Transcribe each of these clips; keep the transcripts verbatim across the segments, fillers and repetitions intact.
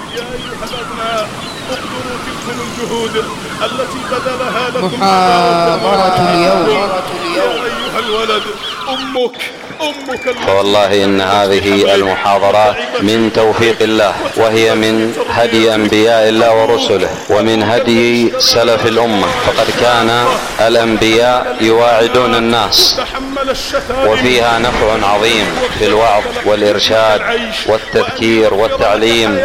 يا أيها الأبناء اقدروا تلكم الجهود التي بذلها لكم محاضرة اليوم. يا أيها الولد أمك أمك فوالله إن هذه المحاضرات من توفيق الله، وهي من هدي أنبياء الله ورسله، ومن هدي سلف الأمة. فقد كان الأنبياء يواعدون الناس، وفيها نفع عظيم في الوعظ والإرشاد والتذكير والتعليم.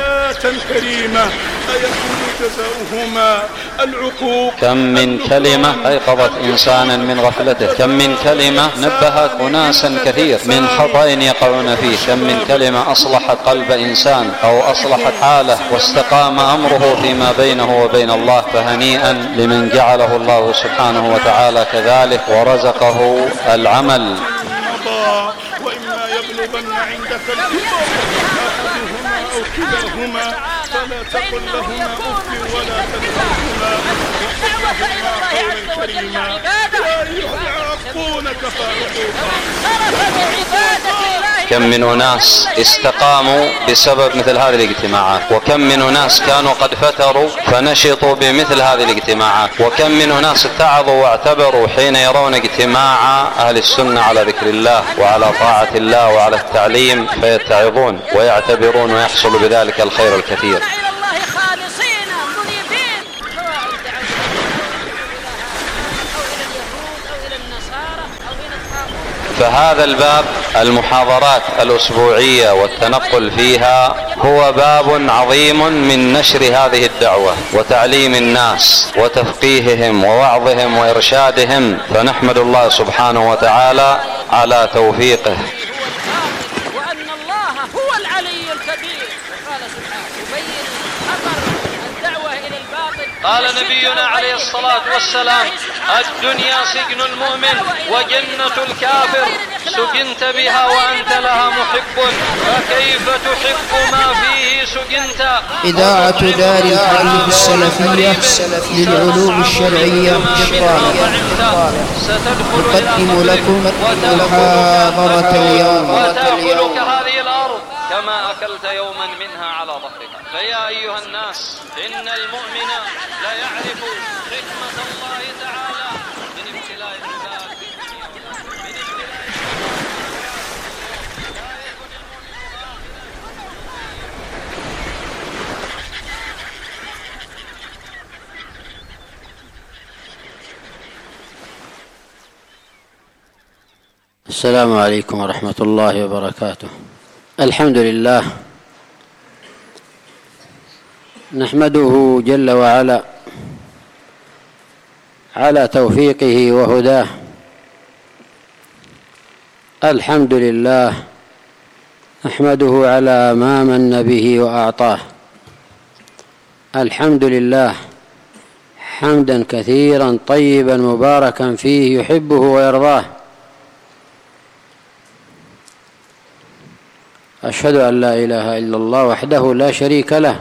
كم من كلمة أيقظت إنسانا من غفلته، كم من كلمة نبهت أناسا كثير من خطأ يقعون فيه، كم من كلمة أصلحت قلب إنسان أو أصلحت حاله واستقام أمره فيما بينه وبين الله. فهنيئا لمن جعله الله سبحانه وتعالى كذلك ورزقه العمل. وإما يبلغن عندك الكبر أحدهما أو كلاهما فلا تقل لهما أف ولا تنهرهما وقل لهما قولا كريما. يا أيها العاقون كفى كم من أناس استقاموا بسبب مثل هذه الاجتماعات، وكم من أناس كانوا قد فتروا فنشطوا بمثل هذه الاجتماعات، وكم من أناس اتعظوا واعتبروا حين يرون اجتماع أهل السنة على ذكر الله وعلى طاعة الله وعلى التعليم فيتعظون ويعتبرون ويحصل بذلك الخير الكثير. فهذا الباب المحاضرات الأسبوعية والتنقل فيها هو باب عظيم من نشر هذه الدعوة وتعليم الناس وتفقيههم ووعظهم وإرشادهم، فنحمد الله سبحانه وتعالى على توفيقه. وأن الله هو العلي الكبير. وقال سبحانه يبين أثر الدعوة إلى الباطل. قال نبينا عليه الصلاة والسلام: الدنيا سجن المؤمن وجنة الكافر، سجنت بها وأنت لها محب، فكيف تحب ما فيه سجنت. إذاعة دار الحديث السلفية للعلوم الشرعية تقدم لكم محاضرة اليوم. وتأكلك هذه الأرض كما أكلت يوما منها على ظهرها. فيا أيها الناس، إن المؤمن لا يعرف حكمة الله تعالى من ابتلاء العباد في الدنيا من ابتلاء السلام عليكم ورحمة الله وبركاته. الحمد لله نحمده جل وعلا على توفيقه وهداه. الحمد لله نحمده على ما من به وأعطاه. الحمد لله حمدا كثيرا طيبا مباركا فيه يحبه ويرضاه. أشهد أن لا إله إلا الله وحده لا شريك له،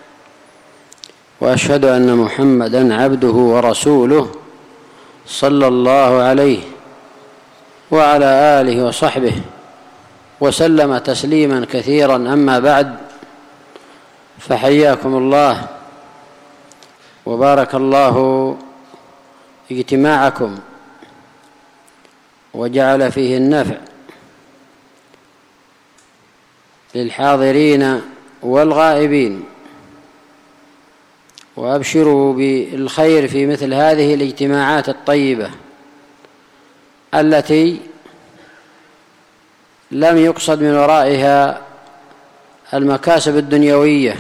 وأشهد أن محمدًا عبده ورسوله صلى الله عليه وعلى آله وصحبه وسلم تسليما كثيرا. أما بعد، فحياكم الله وبارك الله اجتماعكم وجعل فيه النفع للحاضرين والغائبين، وأبشروا بالخير في مثل هذه الاجتماعات الطيبة التي لم يقصد من ورائها المكاسب الدنيوية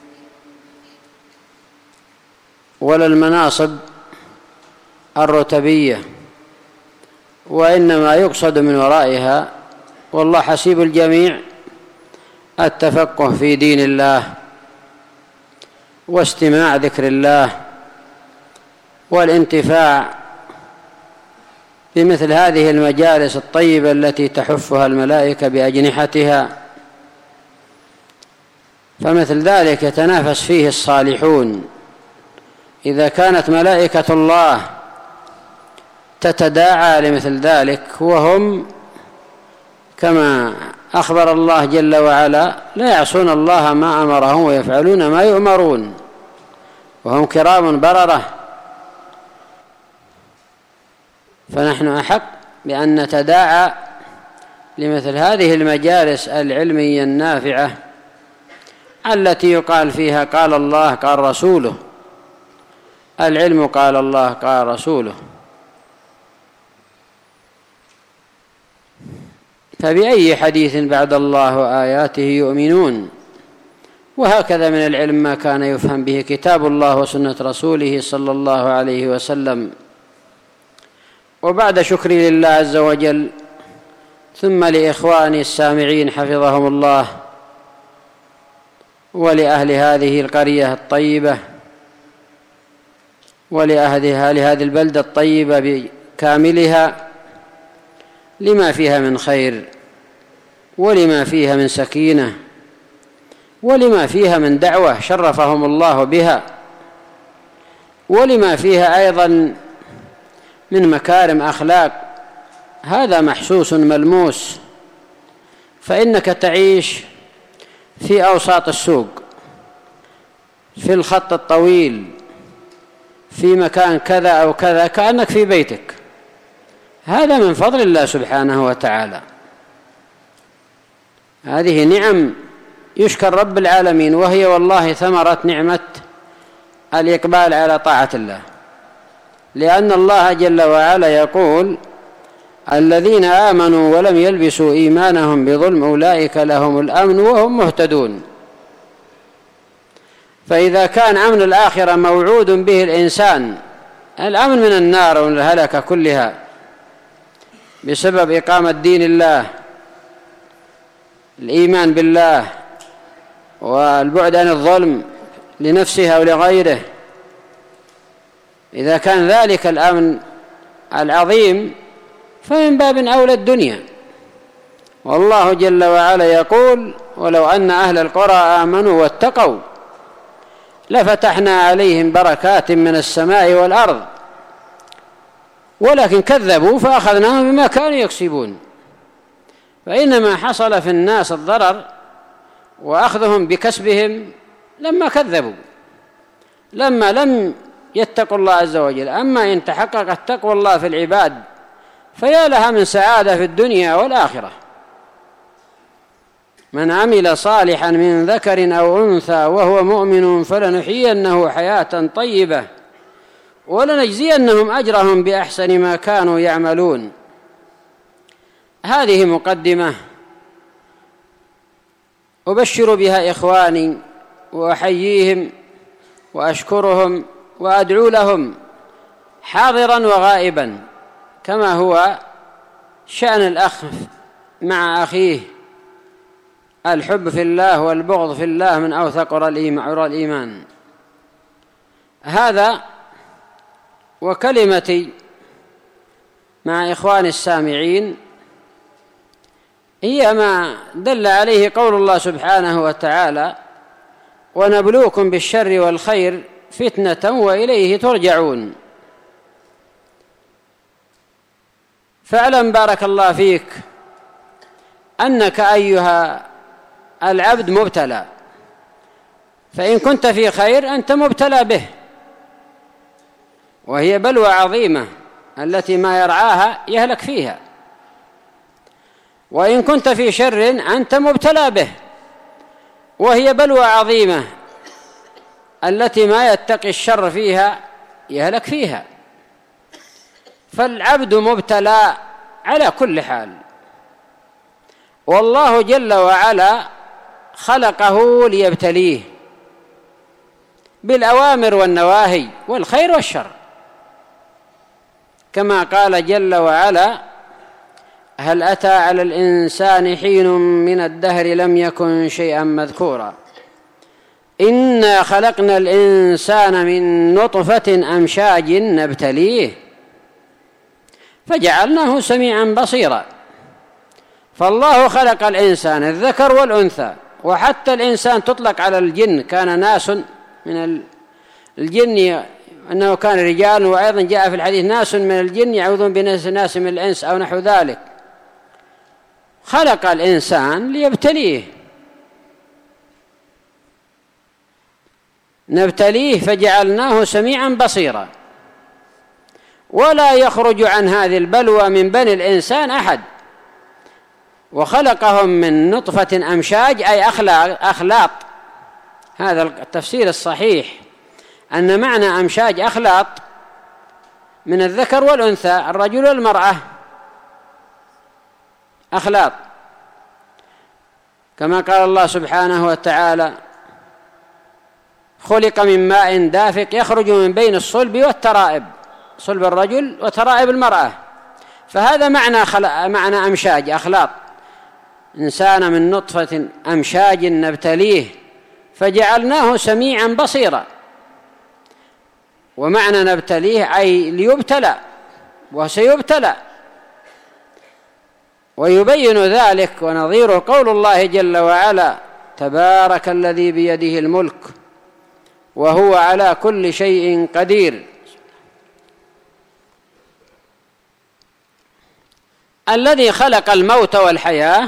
ولا المناصب الرتبية، وإنما يقصد من ورائها، والله حسيب الجميع، التفقه في دين الله واستماع ذكر الله والانتفاع بمثل هذه المجالس الطيبة التي تحفها الملائكة بأجنحتها. فمثل ذلك يتنافس فيه الصالحون. إذا كانت ملائكة الله تتداعى لمثل ذلك، وهم كما أخبر الله جل وعلا: لا يعصون الله ما أمرهم ويفعلون ما يؤمرون وهم كرام بررة. فنحن أحق بأن نتداعى لمثل هذه المجالس العلمية النافعة التي يقال فيها قال الله قال رسوله. العلم قال الله قال رسوله. فبأي حديث بعد الله وآياته يؤمنون؟ وهكذا من العلم ما كان يفهم به كتاب الله وسنة رسوله صلى الله عليه وسلم. وبعد شكري لله عز وجل ثم لإخواني السامعين حفظهم الله، ولأهل هذه القرية الطيبة، ولأهل هذه البلدة الطيبة بكاملها، لما فيها من خير ولما فيها من سكينة ولما فيها من دعوة شرفهم الله بها، ولما فيها أيضا من مكارم أخلاق. هذا محسوس ملموس، فإنك تعيش في أوساط السوق، في الخط الطويل، في مكان كذا أو كذا، كأنك في بيتك. هذا من فضل الله سبحانه وتعالى. هذه نعم يشكر رب العالمين، وهي والله ثمرة نعمة الإقبال على طاعة الله، لأن الله جل وعلا يقول: الذين آمنوا ولم يلبسوا إيمانهم بظلم أولئك لهم الأمن وهم مهتدون. فإذا كان أمن الآخرة موعود به الإنسان، الأمن من النار ومن الهلكة كلها بسبب إقامة دين الله، الإيمان بالله، والبعد عن الظلم لنفسها ولغيره، إذا كان ذلك الأمن العظيم فمن باب أولى الدنيا. والله جل وعلا يقول: ولو أن أهل القرى آمنوا واتقوا لفتحنا عليهم بركات من السماء والأرض ولكن كذبوا فأخذناهم بما كانوا يكسبون. فإنما حصل في الناس الضرر وأخذهم بكسبهم لما كذبوا، لما لم يتقوا الله عز وجل. أما إن تحققت تقوى الله في العباد فيا لها من سعادة في الدنيا والآخرة. من عمل صالحا من ذكر أو أنثى وهو مؤمن فلنحيينه حياة طيبة ولنجزينهم أجرهم بأحسن ما كانوا يعملون. هذه مقدمة أبشر بها إخواني وأحييهم وأشكرهم وأدعو لهم حاضرا وغائبا، كما هو شأن الأخ مع أخيه. الحب في الله والبغض في الله من أوثق عرى الإيمان. هذا وكلمتي مع إخواني السامعين هي ما دل عليه قول الله سبحانه وتعالى: ونبلوكم بالشر والخير فتنة وإليه ترجعون. فاعلم بارك الله فيك أنك أيها العبد مبتلى، فإن كنت في خير أنت مبتلى به، وهي بلوى عظيمة التي ما يرعاها يهلك فيها. وإن كنت في شر أنت مبتلى به، وهي بلوى عظيمة التي ما يتقي الشر فيها يهلك فيها. فالعبد مبتلى على كل حال، والله جل وعلا خلقه ليبتليه بالأوامر والنواهي والخير والشر، كما قال جل وعلا: هل أتى على الإنسان حين من الدهر لم يكن شيئا مذكورا إنا خلقنا الإنسان من نطفة أمشاج نبتليه فجعلناه سميعا بصيرا. فالله خلق الإنسان الذكر والأنثى، وحتى الإنسان تطلق على الجن، كان ناس من الجن أنه كان رجال، وأيضا جاء في الحديث ناس من الجن يعوذون بناس ناس من الإنس أو نحو ذلك. خلق الإنسان ليبتليه، نبتليه فجعلناه سميعا بصيرا، ولا يخرج عن هذه البلوى من بني الإنسان أحد. وخلقهم من نطفة أمشاج أي أخلاط. هذا التفسير الصحيح، أن معنى أمشاج أخلاط من الذكر والأنثى، الرجل والمرأة أخلاط، كما قال الله سبحانه وتعالى: خلق من ماء دافق يخرج من بين الصلب والترائب، صلب الرجل وترائب المرأة. فهذا معنى معنى أمشاج أخلاط، إنسان من نطفة أمشاج نبتليه فجعلناه سميعا بصيرا. ومعنى نبتليه أي ليبتلى وسيبتلى. ويبين ذلك ونظيره قول الله جل وعلا: تبارك الذي بيده الملك وهو على كل شيء قدير. الذي خلق الموت والحياة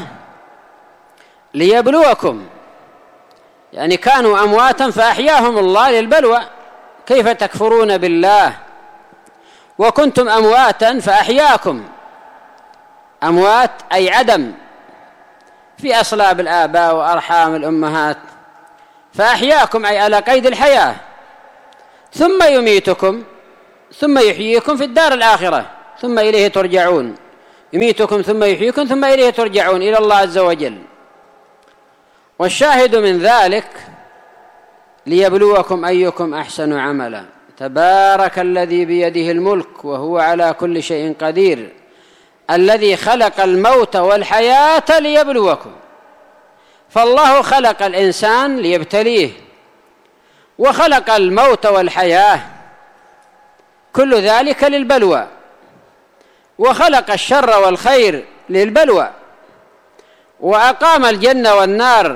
ليبلوكم، يعني كانوا أمواتا فأحياهم الله للبلوى. كيف تكفرون بالله وكنتم أمواتا فأحياكم؟ أموات أي عدم في أصلاب الآباء وأرحام الأمهات، فأحياكم أي على قيد الحياة، ثم يميتكم ثم يحييكم في الدار الآخرة، ثم إليه ترجعون. يميتكم ثم يحييكم ثم إليه ترجعون، إلى الله عز وجل. والشاهد من ذلك: ليبلوكم أيكم أحسن عملا. تبارك الذي بيده الملك وهو على كل شيء قدير، الذي خلق الموت والحياة ليبلوكم. فالله خلق الإنسان ليبتليه، وخلق الموت والحياة، كل ذلك للبلوى، وخلق الشر والخير للبلوى، وأقام الجنة والنار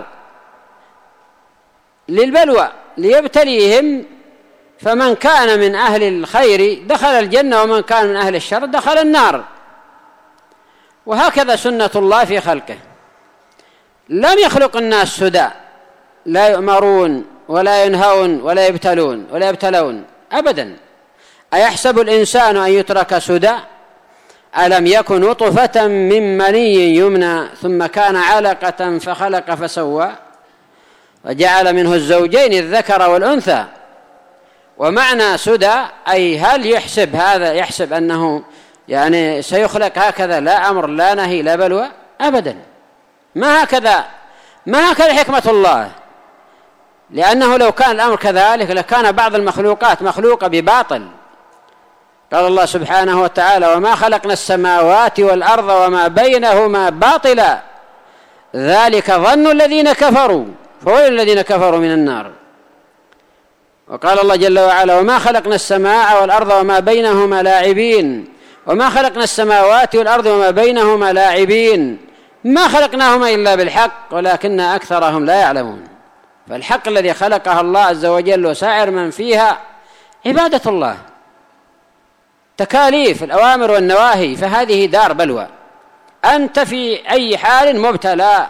للبلوى ليبتليهم. فمن كان من أهل الخير دخل الجنة، ومن كان من أهل الشر دخل النار. وهكذا سنة الله في خلقه. لم يخلق الناس سدى، لا يؤمرون ولا ينهون ولا يبتلون ولا يبتلون أبدا. أيحسب الإنسان أن يترك سدى؟ ألم يكن نطفة من مني يمنى ثم كان علقة فخلق فسوى وجعل منه الزوجين الذكر والأنثى. ومعنى سدى أي هل يحسب هذا، يحسب أنه يعني سيخلق هكذا، لا أمر لا نهي لا بلوى؟ أبدا، ما هكذا، ما هكذا حكمة الله. لأنه لو كان الأمر كذلك لكان بعض المخلوقات مخلوقة بباطل. قال الله سبحانه وتعالى: وما خلقنا السماوات والأرض وما بينهما باطلا ذلك ظن الذين كفروا فويل الذين كفروا من النار. وقال الله جل وعلا: وما خلقنا السماء والأرض وما بينهما لاعبين وما خلقنا السماوات والأرض وما بينهما لاعبين ما خلقناهما إلا بالحق ولكن أكثرهم لا يعلمون. فالحق الذي خلقها الله عز وجل وسائر من فيها عبادة الله، تكاليف الأوامر والنواهي، فهذه دار بلوى، أنت في أي حال مبتلى.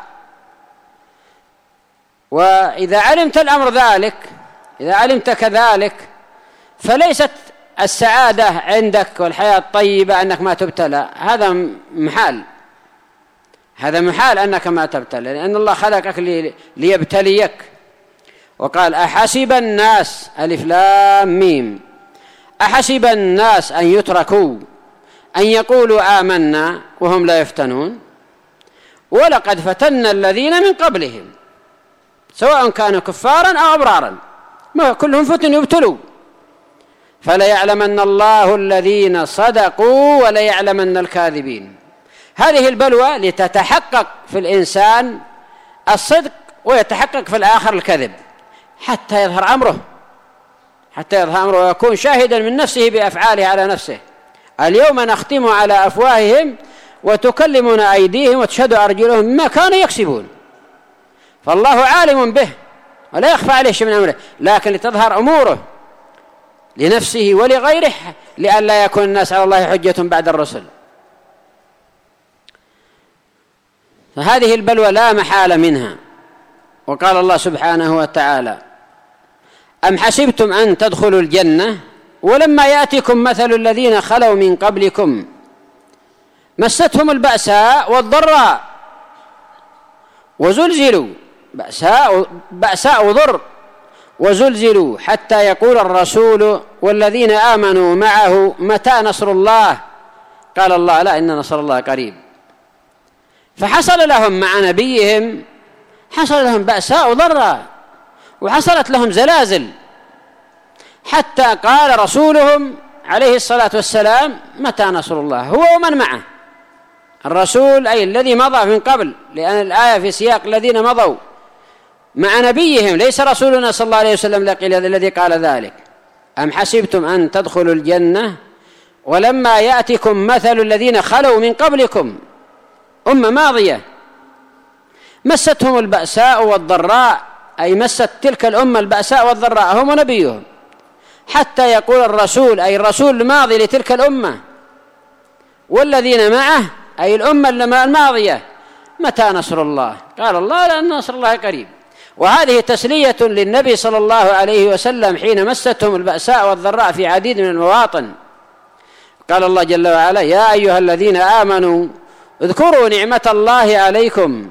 وإذا علمت الأمر ذلك، إذا علمت كذلك، فليست السعادة عندك والحياة الطيبة أنك ما تبتلى، هذا محال، هذا محال أنك ما تبتلى، لأن الله خلقك ليبتليك. وقال: أحسب الناس، ألف لام ميم، أحسب الناس أن يتركوا أن يقولوا آمنا وهم لا يفتنون ولقد فتنا الذين من قبلهم سواء كانوا كفارا أو أبرارا، ما كلهم فتنوا يبتلوا. فليعلمن الله الذين صدقوا وليعلمن الكاذبين. هذه البلوى لتتحقق في الإنسان الصدق ويتحقق في الآخر الكذب، حتى يظهر أمره، حتى يظهر أمره ويكون شاهدا من نفسه بأفعاله على نفسه. اليوم نختم على أفواههم وتكلمنا أيديهم وتشهد أرجلهم بما كانوا يكسبون. فالله عالم به ولا يخفى عليه شيء من أمره، لكن لتظهر أموره لنفسه ولغيره لئلا يكون الناس على الله حجة بعد الرسل. فهذه البلوى لا محالة منها. وقال الله سبحانه وتعالى: أم حسبتم أن تدخلوا الجنة ولما يأتكم مثل الذين خلوا من قبلكم مستهم البأساء والضراء وزلزلوا بأساء, بأساء وضر وزلزلوا حتى يقول الرسول والذين آمنوا معه متى نصر الله؟ قال الله: لا، إن نصر الله قريب. فحصل لهم مع نبيهم حصل لهم بأساء وضراء، وحصلت لهم زلازل، حتى قال رسولهم عليه الصلاة والسلام: متى نصر الله؟ هو ومن معه. الرسول أي الذي مضى من قبل، لأن الآية في سياق الذين مضوا مع نبيهم، ليس رسولنا صلى الله عليه وسلم الذي قال ذلك. أم حسبتم أن تدخلوا الجنة ولما يأتكم مثل الذين خلوا من قبلكم، أمة ماضية مستهم البأساء والضراء، أي مست تلك الأمة البأساء والضراء هم ونبيهم، حتى يقول الرسول أي الرسول الماضي لتلك الأمة والذين معه أي الأمة الماضية: متى نصر الله؟ قال الله: لأن نصر الله قريب. وهذه تسلية للنبي صلى الله عليه وسلم حين مستهم البأساء والضراء في عديد من المواطن. قال الله جل وعلا: يا أيها الذين آمنوا اذكروا نعمة الله عليكم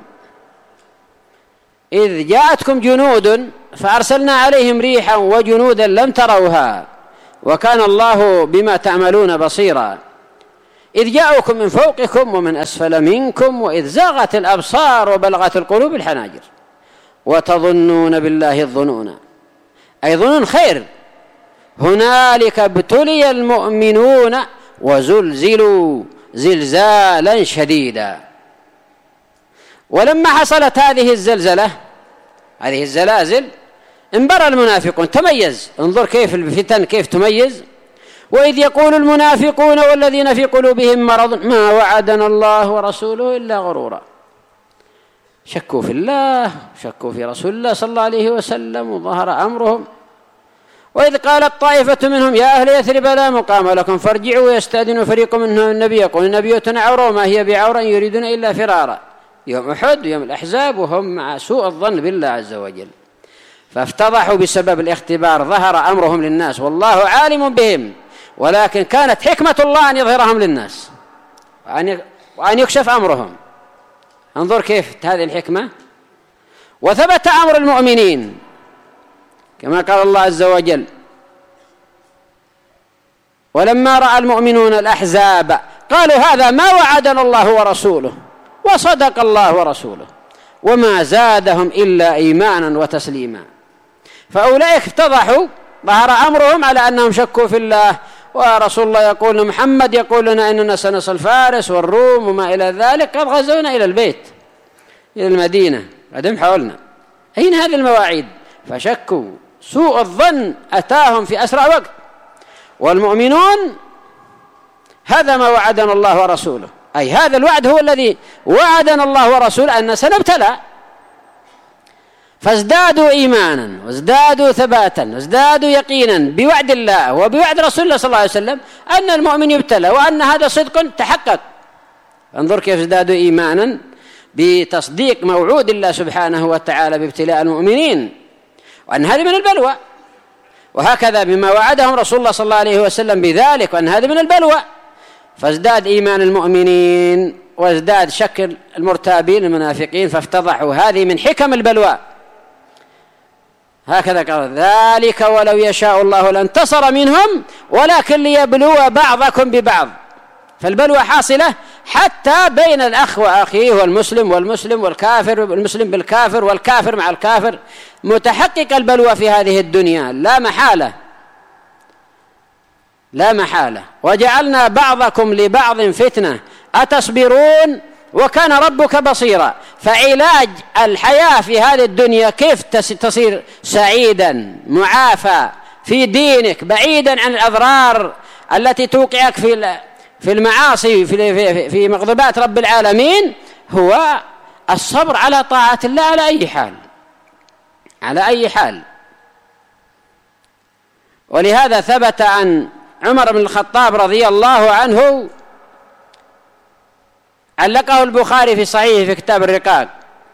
إذ جاءتكم جنود فأرسلنا عليهم ريحا وجنودا لم تروها وكان الله بما تعملون بصيرا إذ جاءوكم من فوقكم ومن أسفل منكم وإذ زاغت الأبصار وبلغت القلوب الحناجر وتظنون بالله الظنون، أي ظنون خير. هنالك ابتلي المؤمنون وزلزلوا زلزالا شديدا. ولما حصلت هذه الزلزلة هذه الزلازل انبرى المنافقون، تميز. انظر كيف الفتن كيف تميز. وإذ يقول المنافقون والذين في قلوبهم مرض ما وعدنا الله ورسوله إلا غرورا. شكوا في الله، شكوا في رسول الله صلى الله عليه وسلم، وظهر أمرهم. وإذ قالت طائفة منهم يا أهل يثرب لا مقام لكم فارجعوا ويستأذن فريق منهم النبي يقول نبيتنا عورة وما هي بعورة يريدون إلا فرارا. يوم أحد يوم الأحزاب وهم مع سوء الظن بالله عز وجل، فافتضحوا بسبب الاختبار، ظهر أمرهم للناس والله عالم بهم، ولكن كانت حكمة الله أن يظهرهم للناس وأن يكشف أمرهم. انظر كيف هذه الحكمة. وثبت أمر المؤمنين كما قال الله عز وجل ولما رأى المؤمنون الأحزاب قالوا هذا ما وعدنا الله ورسوله وصدق الله ورسوله وما زادهم إلا إيمانا وتسليما. فأولئك افتضحوا، ظهر أمرهم على أنهم شكوا في الله، ورسول الله يقول محمد يقول لنا إننا سنصل فارس والروم وما إلى ذلك، قد غزونا إلى البيت إلى المدينة قدم حولنا. أين هذه المواعيد؟ فشكوا، سوء الظن أتاهم في أسرع وقت. والمؤمنون هذا ما وعدنا الله ورسوله، أي هذا الوعد هو الذي وعدنا الله ورسوله أن سنبتلى، فازدادوا إيمانا وازدادوا ثباتا وازدادوا يقينا بوعد الله وبوعد رسول الله صلى الله عليه وسلم أن المؤمن يبتلى وأن هذا صدق تحقق. انظر كيف ازدادوا إيمانا بتصديق موعود الله سبحانه وتعالى بابتلاء المؤمنين، وأن هذه من البلوى. وهكذا بما وعدهم رسول الله صلى الله عليه وسلم بذلك وأن هذه من البلوى، فازداد إيمان المؤمنين وازداد شك المرتابين المنافقين فافتضحوا. هذه من حكم البلوى. هكذا قال ذلك ولو يشاء الله لانتصر منهم ولكن ليبلو بعضكم ببعض. فالبلوى حاصلة حتى بين الأخ وأخيه والمسلم والمسلم والكافر والمسلم بالكافر والكافر مع الكافر، متحقق البلوى في هذه الدنيا لا محالة لا محالة. وجعلنا بعضكم لبعض فتنة أتصبرون وكان ربك بصيرا. فعلاج الحياة في هذه الدنيا كيف تصير سعيدا معافى في دينك بعيدا عن الأضرار التي توقعك في في المعاصي في في مغضبات رب العالمين، هو الصبر على طاعة الله على أي حال على أي حال. ولهذا ثبت عن عمر بن الخطاب رضي الله عنه علقه البخاري في صحيحه في كتاب الرقاق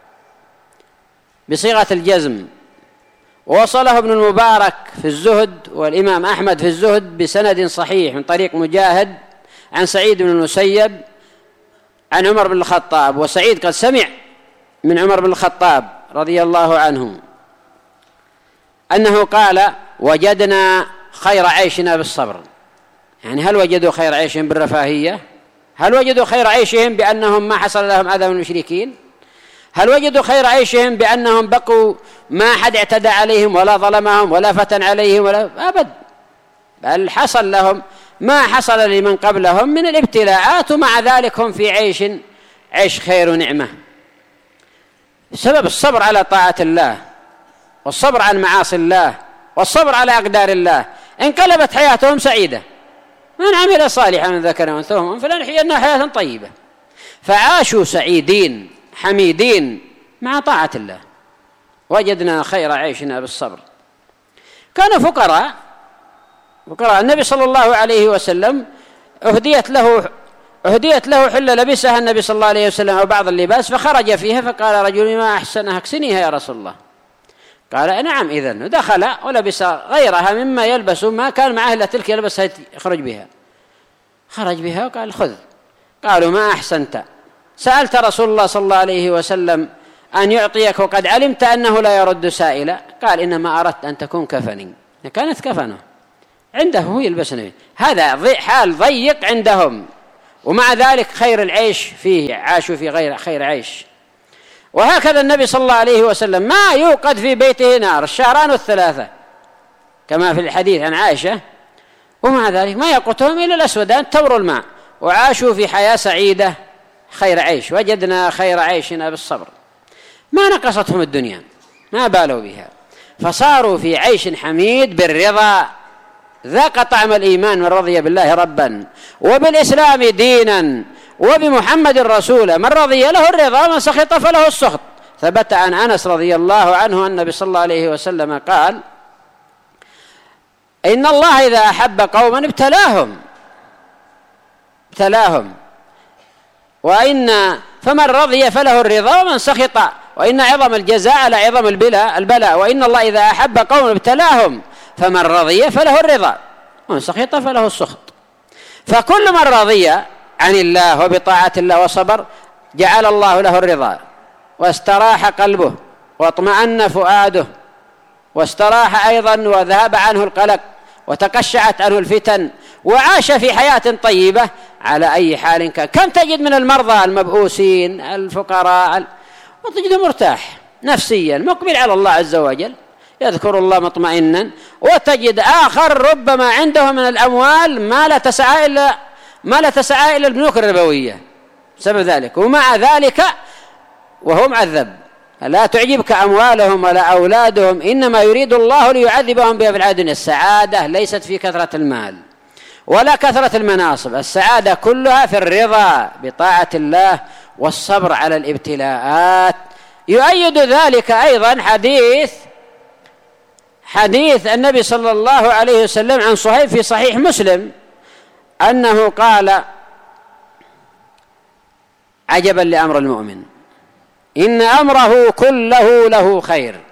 بصيغة الجزم، ووصله ابن المبارك في الزهد والإمام أحمد في الزهد بسند صحيح من طريق مجاهد عن سعيد بن المسيب عن عمر بن الخطاب، وسعيد قد سمع من عمر بن الخطاب رضي الله عنه أنه قال: وجدنا خير عيشنا بالصبر. يعني هل وجدوا خير عيشهم بالرفاهية؟ هل وجدوا خير عيشهم بأنهم ما حصل لهم أذى من المشركين؟ هل وجدوا خير عيشهم بأنهم بقوا ما حد اعتدى عليهم ولا ظلمهم ولا فتن عليهم ولا أبد، بل حصل لهم ما حصل لمن قبلهم من الابتلاءات، ومع ذلك هم في عيش عيش خير ونعمة بسبب الصبر على طاعة الله والصبر عن معاصي الله والصبر على أقدار الله. انقلبت حياتهم سعيدة. من عمل صالحا من ذكر وأنثى فلنحيينه حياة طيبة، فعاشوا سعيدين حميدين مع طاعة الله. وجدنا خير عيشنا بالصبر. كانوا فقراء فقراء النبي صلى الله عليه وسلم أهديت له أهديت له حلة لبسها النبي صلى الله عليه وسلم أو بعض اللباس، فخرج فيها فقال رجل: ما أحسنها اكسنيها يا رسول الله. قال: نعم إذن. ودخل ولبس غيرها مما يلبس، ما كان معه إلا تلك يلبسها يخرج بها. خرج بها وقال: خذ. قالوا: ما أحسنت، سألت رسول الله صلى الله عليه وسلم أن يعطيك وقد علمت أنه لا يرد سائلا. قال: إنما أردت أن تكون كفني. كانت كفنه عنده هو يلبسني. هذا حال ضيق عندهم، ومع ذلك خير العيش فيه، عاشوا في غير خير عيش. وهكذا النبي صلى الله عليه وسلم ما يوقد في بيته نار الشهران والثلاثة كما في الحديث عن عائشة، ومع ذلك ما يقوتهم إلا الأسودان تور الماء، وعاشوا في حياة سعيدة خير عيش. وجدنا خير عيشنا بالصبر. ما نقصتهم الدنيا، ما بالوا بها، فصاروا في عيش حميد بالرضا. ذاق طعم الإيمان من رضي بالله ربا وبالإسلام دينا وبمحمد رسولا. من رضي له الرضا ومن سخط فله السخط. ثبت عن أنس رضي الله عنه أن النبي صلى الله عليه وسلم قال: إن الله إذا أحب قوما ابتلاهم ابتلاهم وإن فمن رضي فله الرضا ومن سخط، وإن عظم الجزاء على عظم البلاء البلاء وإن الله إذا أحب قوما ابتلاهم فمن رضي فله الرضا ومن سخط فله السخط. فكل من رضي عن الله وبطاعة الله وصبر جعل الله له الرضا، واستراح قلبه واطمأن فؤاده، واستراح أيضا وذهب عنه القلق وتقشعت عنه الفتن، وعاش في حياة طيبة على أي حال كان. كم تجد من المرضى المبؤوسين الفقراء وتجده مرتاح نفسيا مقبل على الله عز وجل يذكر الله مطمئنا، وتجد آخر ربما عنده من الأموال ما لا تسعى إلا ما لا تسعى إلا البنوك الربوية بسبب ذلك، ومع ذلك وهو معذب. لا تعجبك أموالهم ولا أولادهم، إنما يريد الله ليعذبهم بها في الحياة الدنيا. السعادة ليست في كثرة المال ولا كثرة المناصب، السعادة كلها في الرضا بطاعة الله والصبر على الابتلاءات. يؤيد ذلك أيضا حديث حديث النبي صلى الله عليه وسلم عن صهيب في صحيح مسلم أنه قال: عجبا لأمر المؤمن إن أمره كله له خير،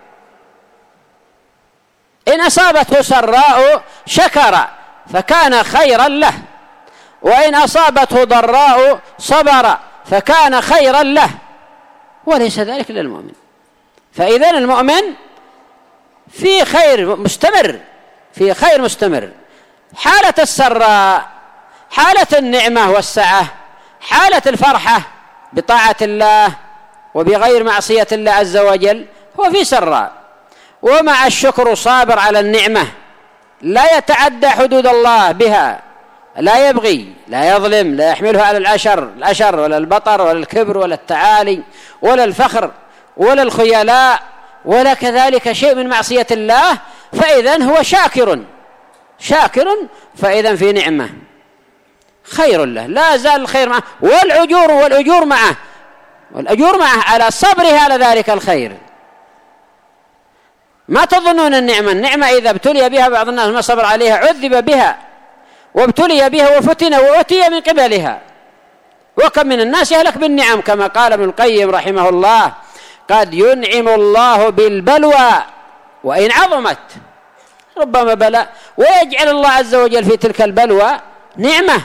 إن أصابته سراء شكر فكان خيرا له، وإن أصابته ضراء صبر فكان خيرا له، وليس ذلك للمؤمن. فإذن المؤمن في خير مستمر، في خير مستمر، حالة السراء، حالة النعمة والسعة، حالة الفرحة بطاعة الله وبغير معصية الله عز وجل هو في سراء، ومع الشكر صابر على النعمة، لا يتعدى حدود الله بها، لا يبغي، لا يظلم، لا يحملها على العشر العشر ولا البطر ولا الكبر ولا التعالي ولا الفخر ولا الخيلاء ولا كذلك شيء من معصية الله. فإذن هو شاكر شاكر فإذن في نعمة خير له، لا زال الخير معه، والأجور والأجور معه والأجور معه على صبره على ذلك الخير. ما تظنون النعمة النعمة إذا ابتلي بها بعض الناس ما صبر عليها عذب بها، وابتلي بها وفتن وأتي من قبلها، وكم من الناس يهلك بالنعم، كما قال ابن القيم رحمه الله: قد ينعم الله بالبلوى وإن عظمت، ربما بلاء ويجعل الله عز وجل في تلك البلوى نعمة،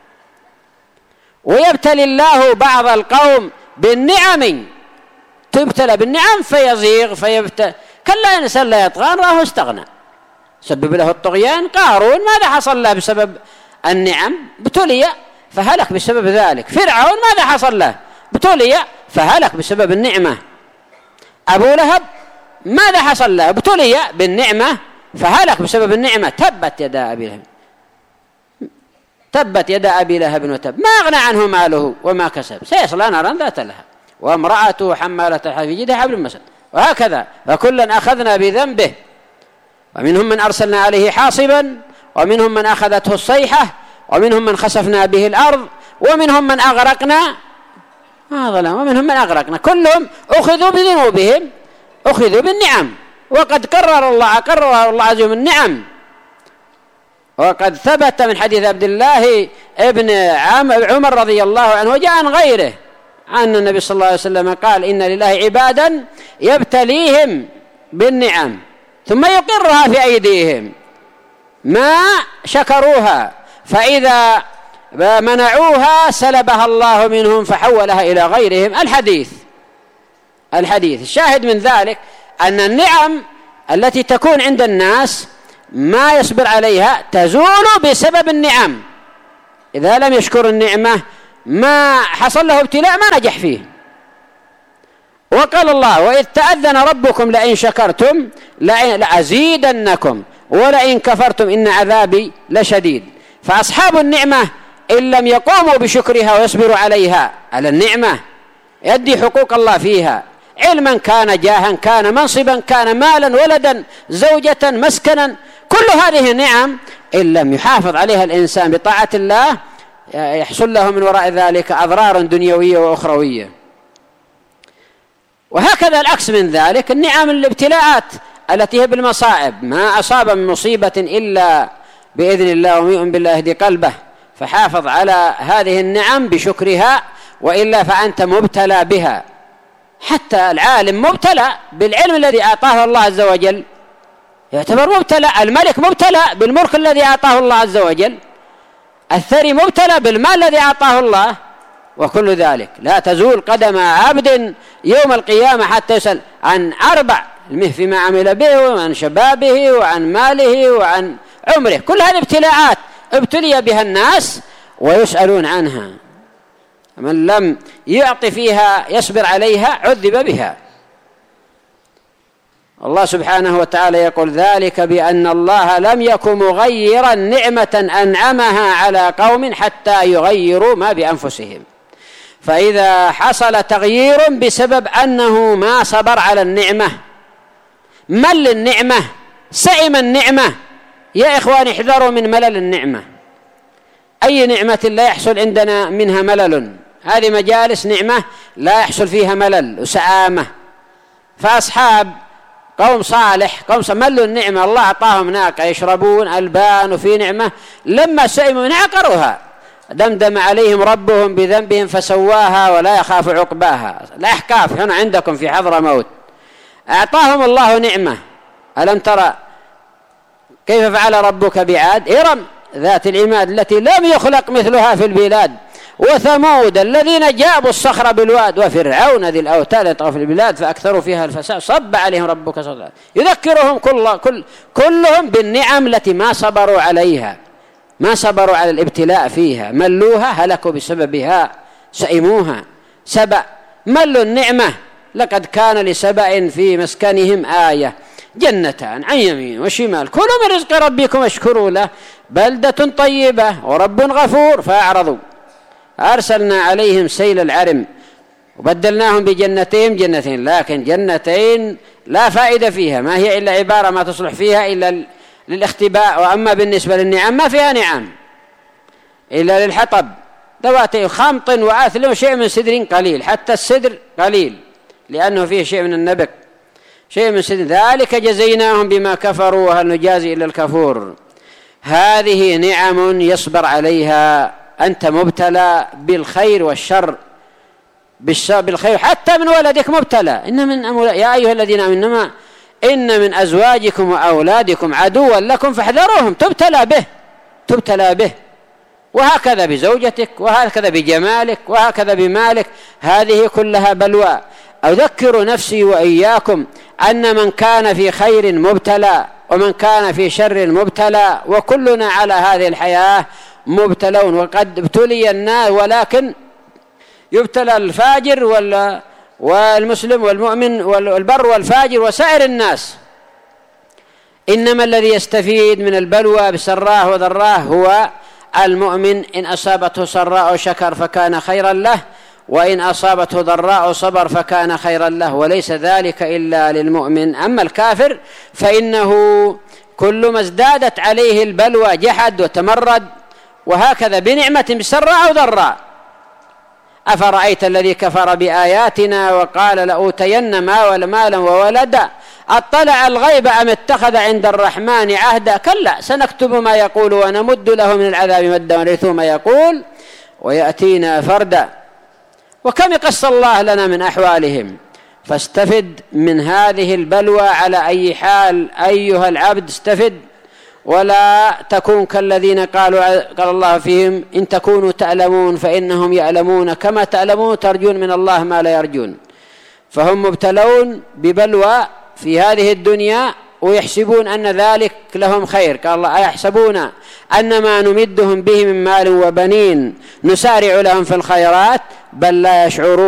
ويبتلي الله بعض القوم بالنعم، تبتلى بالنعم فيزيغ فيبتلى. كلا إنسان لا يطغى راه استغنى، سبب له الطغيان. قارون ماذا حصل له بسبب النعم؟ ابتلي فهلك بسبب ذلك. فرعون ماذا حصل له؟ ابتلي فهلك بسبب النعمة. أبو لهب ماذا حصل له؟ ابتلي بالنعمة فهلك بسبب النعمة. تبت يدا أبي لهب تبت يدا أبي لهب وتب، ما أغنى عنه ماله وما كسب، سيصلى نارا ذات لهب وامرأته حمالة الحطب في جيدها حبل مسد. وهكذا فكلا أخذنا بذنبه، ومنهم من أرسلنا عليه حاصبا، ومنهم من أخذته الصيحة، ومنهم من خسفنا به الأرض، ومنهم من أغرقنا هذا ومنهم من أغرقنا. كلهم أخذوا بذنوبهم، أخذوا بالنعم، وقد قرر الله قرر الله عز وجل النعم. وقد ثبت من حديث عبد الله ابن عمر رضي الله عنه وجاء عن غيره أن النبي صلى الله عليه وسلم قال: إن لله عبادا يبتليهم بالنعم ثم يقرها في أيديهم ما شكروها، فإذا منعوها سلبها الله منهم فحولها إلى غيرهم. الحديث الحديث الشاهد من ذلك أن النعم التي تكون عند الناس ما يصبر عليها تزول بسبب النعم. إذا لم يشكر النعمة ما حصل له ابتلاء ما نجح فيه. وقال الله: وإذ تأذن ربكم لئن شكرتم لأزيدنكم ولئن كفرتم إن عذابي لشديد. فأصحاب النعمة إن لم يقوموا بشكرها ويصبروا عليها على النعمة يدي حقوق الله فيها، علما كان، جاها كان، منصبا كان، مالا، ولدا، زوجة، مسكنا، كل هذه نعم إن لم يحافظ عليها الإنسان بطاعة الله يحصل له من وراء ذلك أضرار دنيوية وأخروية. وهكذا العكس من ذلك النعم الابتلاءات التي هي بالمصائب، ما أصاب من مصيبة إلا بإذن الله، ومؤمن بالله يهدي قلبه، فحافظ على هذه النعم بشكرها، وإلا فأنت مبتلى بها. حتى العالم مبتلى بالعلم الذي أعطاه الله عز وجل، يعتبر مبتلى. الملك مبتلى بالملك الذي أعطاه الله عز وجل، الثري مبتلى بالمال الذي أعطاه الله. وكل ذلك لا تزول قدم عبد يوم القيامة حتى يسأل عن أربع: فيما عمل به، وعن شبابه، وعن ماله، وعن عمره. كل هذه ابتلاءات ابتلي بها الناس ويسألون عنها. من لم يعطي فيها يصبر عليها عذب بها. الله سبحانه وتعالى يقول: ذلك بأن الله لم يكن مغيرا نعمة أنعمها على قوم حتى يغيروا ما بأنفسهم. فإذا حصل تغيير بسبب أنه ما صبر على النعمة، مل النعمة، سئم النعمة، يا إخوان احذروا من ملل النعمة. أي نعمة لا يحصل عندنا منها ملل، هذه مجالس نعمة لا يحصل فيها ملل وسآمة. فأصحاب قوم صالح قوم ملوا النعمة، الله أعطاهم ناقة يشربون ألبان وفي نعمة، لما سئموا من عقروها دمدم عليهم ربهم بذنبهم فسواها ولا يخاف عقباها. الأحقاف هنا عندكم في حضرموت، أعطاهم الله نعمة. ألم ترى كيف فعل ربك بعاد؟ إرم ذات العماد التي لم يخلق مثلها في البلاد، وثمود الذين جابوا الصخر بالواد، وفرعون ذي الأوتاد طغوا في البلاد فأكثروا فيها الفساد صب عليهم ربك صبا. يذكرهم كل كل كلهم بالنعم التي ما صبروا عليها، ما صبروا على الابتلاء فيها، ملوها هلكوا بسببها، سئموها. سبأ ملوا النعمة. لقد كان لسبأ في مسكنهم آية جنتان عن يمين وشمال كلوا من رزق ربكم واشكروا له بلدة طيبة ورب غفور. فأعرضوا أرسلنا عليهم سيل العرم وبدلناهم بجنتين جنتين، لكن جنتين لا فائدة فيها، ما هي إلا عبارة ما تصلح فيها إلا للاختباء. وأما بالنسبة للنعم ما فيها نعم إلا للحطب، ذواتي خمط وعثل وشيء من سدر قليل، حتى السدر قليل لأنه فيه شيء من النبك، شيء من سدر. ذلك جزيناهم بما كفروا وهل نجازي إلا الكفور. هذه نعم يصبر عليها أنت مبتلى بالخير والشر، بالخير حتى من ولدك مبتلى. إن من أمول... يا أيها الذين آمنوا إنما إن من أزواجكم وأولادكم عدوا لكم فاحذروهم، تبتلى به تبتلى به وهكذا بزوجتك، وهكذا بجمالك، وهكذا بمالك، هذه كلها بلوى. أذكر نفسي وإياكم أن من كان في خير مبتلى ومن كان في شر مبتلى، وكلنا على هذه الحياة مبتلون. وقد ابتلي الناس، ولكن يبتلى الفاجر والمسلم والمؤمن والبر والفاجر وسائر الناس. إنما الذي يستفيد من البلوى بسراه وضراه هو المؤمن، إن أصابته سراء شكر فكان خيرا له، وإن أصابته ضراء صبر فكان خيرا له، وليس ذلك إلا للمؤمن. أما الكافر فإنه كل ما ازدادت عليه البلوى جحد وتمرد، وهكذا بنعمة بسراء أو ضراء. أفرأيت الذي كفر بآياتنا وقال لأوتين مالا وولدا أطلع الغيب أم اتخذ عند الرحمن عهدا كلا سنكتب ما يقول ونمد له من العذاب مدا ونرثه ما يقول ويأتينا فردا. وكم قص الله لنا من أحوالهم، فاستفد من هذه البلوى على أي حال أيها العبد، استفد ولا تكون كالذين قالوا قال الله فيهم إن تكونوا تعلمون فإنهم يعلمون كما تعلمون ترجون من الله ما لا يرجون. فهم مبتلون ببلوى في هذه الدنيا ويحسبون أن ذلك لهم خير. قال الله أيحسبون أن ما نمدهم به من مال وبنين نسارع لهم في الخيرات بل لا يشعرون.